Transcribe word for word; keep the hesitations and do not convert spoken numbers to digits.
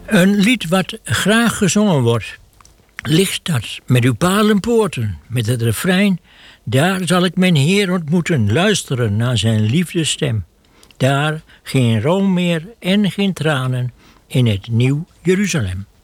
Een lied wat graag gezongen wordt. Lichtstad met uw palenpoorten, met het refrein. Daar zal ik mijn Heer ontmoeten, luisteren naar zijn liefdesstem. Daar geen room meer en geen tranen in het nieuw Jeruzalem.